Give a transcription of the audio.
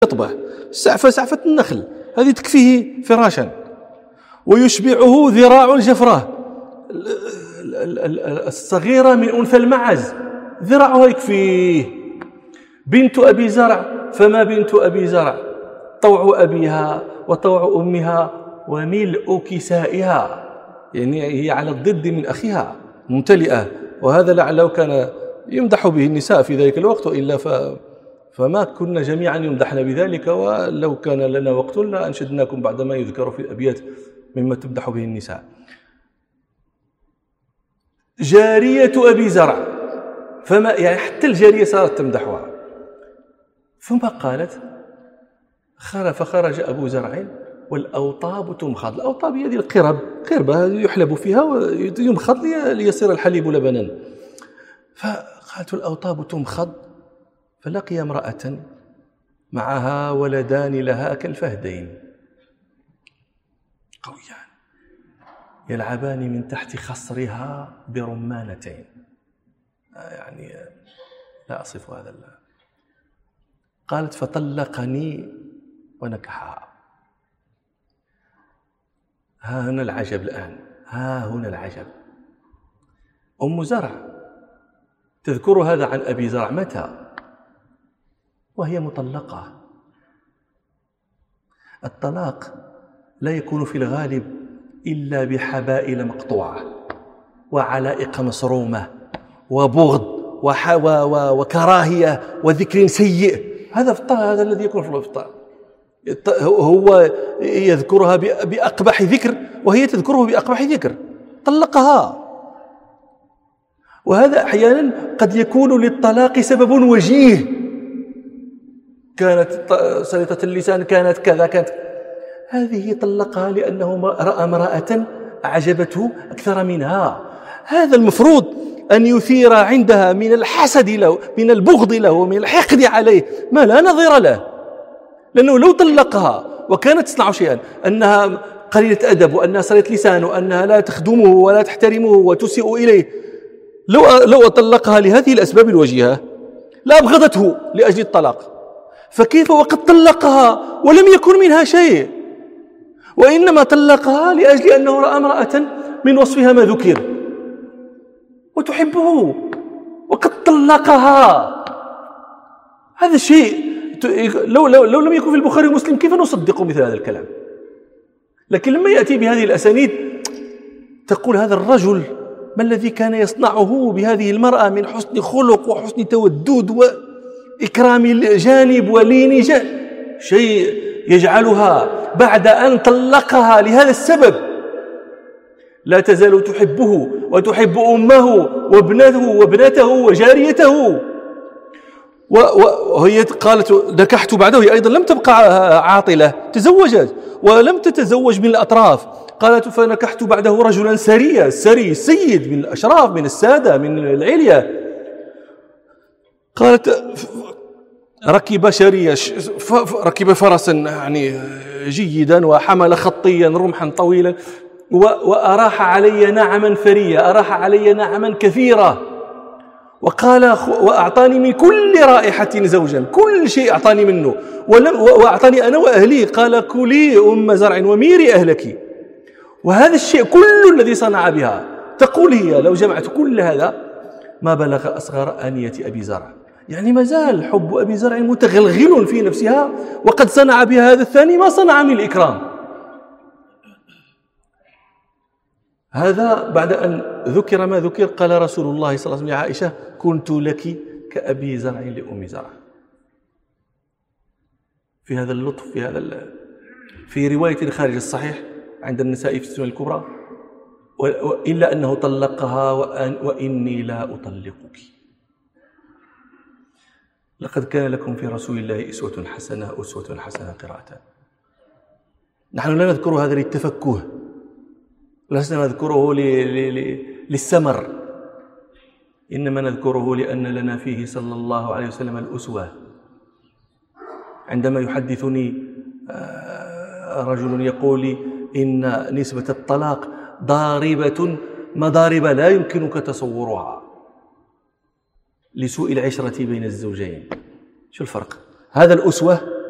يطبع سعفة النخل هذه تكفيه فراشا، ويشبعه ذراع الجفرة الصغيرة من أنثى المعز، ذراعها يكفيه. بنت أبي زرع فما بنت أبي زرع، طوع أبيها وطوع أمها وملء كسائها، يعني هي على الضد من أخيها ممتلئة. وهذا لعله كان يمدح به النساء في ذلك الوقت، وإلا فما كنا جميعا يمدحنا بذلك، ولو كان لنا وقت لأنشدناكم بعدما يذكر في الأبيات مما تمدح به النساء. جارية أبي زرع فما، يعني حتى الجارية صارت تمدحها. ثم قالت فخرج أبو زرع والأوطاب تمخض. الأوطاب هي القرب، قربة يحلب فيها ويمخض ليصير الحليب لبنا. فقالت الأوطاب تمخض، فلقي امرأة معها ولدان لها كالفهدين قويان يلعبان من تحت خصرها برمانتين. يعني لا أصف هذا الله. قالت فطلقني ونكحها. ها هنا العجب الآن، ها هنا العجب. أم زرع تذكر هذا عن أبي زرع متى؟ وهي مطلقة. الطلاق لا يكون في الغالب إلا بحبائل مقطوعة وعلائق مصرومة وبغض وكراهية وذكر سيء. هذا هذا الذي يكون في الطلاق. هو يذكرها بأقبح ذكر وهي تذكره بأقبح ذكر، طلقها. وهذا أحيانا قد يكون للطلاق سبب وجيه، كانت سلطة اللسان، كانت كذا، كانت هذه طلقها لأنه رأى امرأة أعجبته أكثر منها. هذا المفروض أن يثير عندها من الحسد له، من البغض له، ومن الحقد عليه ما لا نظير له. لأنه لو طلقها وكانت تصنع شيئا، أنها قليلة أدب، وأنها صليت لسان، وأنها لا تخدمه ولا تحترمه وتسيء إليه، لو طلقها لهذه الأسباب الوجيهة لأبغضته لأجل الطلاق. فكيف وقد طلقها ولم يكن منها شيء، وإنما طلقها لأجل أنه رأى امرأة من وصفها ما ذكر وتحبه وقد طلقها. هذا الشيء لو لم يكن في البخاري ومسلم كيف نصدق مثل هذا الكلام؟ لكن لما يأتي بهذه الأسانيد تقول هذا الرجل ما الذي كان يصنعه بهذه المرأة من حسن خلق وحسن تودد وإكرام الجانب ولين شيء يجعلها بعد أن طلقها لهذا السبب لا تزال تحبه وتحب أمه وابنته وجاريته. وهي قالت نكحت بعده، هي أيضا لم تبقى عاطلة، تزوجت ولم تتزوج من الأطراف. قالت فنكحت بعده رجلا سريا، سري سيد من الأشراف، من السادة، من العليا. قالت ركب شريا، ركب فرسا يعني جيدا، وحمل خطيا رمحا طويلا، وأراح علي نعما فريا، أراح علي نعما كثيرة، وقال وأعطاني من كل رائحة زوجا، كل شيء أعطاني منه، وأعطاني أنا وأهلي. قال كلي أم زرع وميري أهلك. وهذا الشيء كل الذي صنع بها، تقول هي لو جمعت كل هذا ما بلغ أصغر آنية أبي زرع. يعني ما زال حب أبي زرع متغلغل في نفسها، وقد صنع بها هذا الثاني ما صنع من الإكرام. هذا بعد أن ذكر ما ذكر قال رسول الله صلى الله عليه وسلم يا عائشة كنت لك كأبي زرع لأم زرع. في هذا اللطف، في رواية خارج الصحيح عند النسائي في السنن الكبرى، إلا أنه طلقها وإني لا أطلقك. لقد كان لكم في رسول الله أسوة حسنة قراءة. نحن لا نذكر هذا للتفكه، لسنا نذكره للسمر، إنما نذكره لأن لنا فيه صلى الله عليه وسلم الأسوة. عندما يحدثني رجل يقول لي إن نسبة الطلاق ضاربة مضارب لا يمكنك تصورها لسوء العشرة بين الزوجين. شو الفرق؟ هذا الأسوة